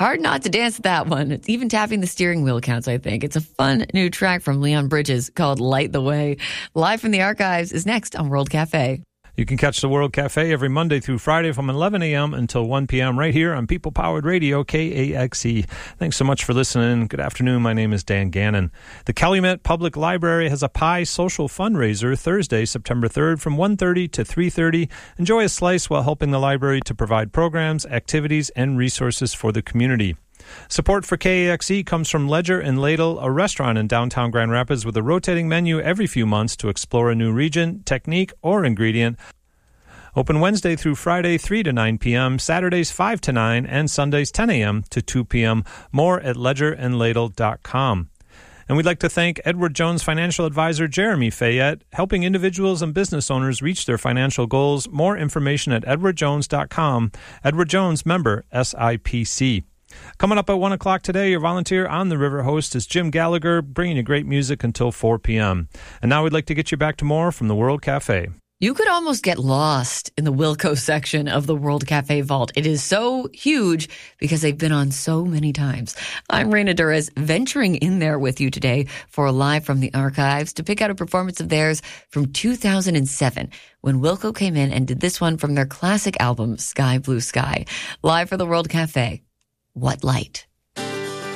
Hard not to dance to that one. It's even tapping the steering wheel counts, I think. It's a fun new track from Leon Bridges called Light the Way. Live from the archives is next on World Cafe. You can catch the World Cafe every Monday through Friday from 11 a.m. until 1 p.m. right here on People-Powered Radio, KAXE. Thanks so much for listening. Good afternoon. My name is Dan Gannon. The Calumet Public Library has a pie social fundraiser Thursday, September 3rd from 1:30 to 3:30. Enjoy a slice while helping the library to provide programs, activities, and resources for the community. Support for KAXE comes from Ledger and Ladle, a restaurant in downtown Grand Rapids with a rotating menu every few months to explore a new region, technique, or ingredient. Open Wednesday through Friday, 3 to 9 p.m., Saturdays 5 to 9, and Sundays 10 a.m. to 2 p.m. More at ledgerandladle.com. And we'd like to thank Edward Jones financial advisor Jeremy Fayette, helping individuals and business owners reach their financial goals. More information at edwardjones.com. Edward Jones, member SIPC. Coming up at 1 o'clock today, your volunteer on the River host is Jim Gallagher, bringing you great music until 4 p.m. And now we'd like to get you back to more from the World Cafe. You could almost get lost in the Wilco section of the World Cafe vault. It is so huge because they've been on so many times. I'm Reina Durez, venturing in there with you today for a Live from the Archives to pick out a performance of theirs from 2007 when Wilco came in and did this one from their classic album, Sky Blue Sky. Live for the World Cafe. What Light?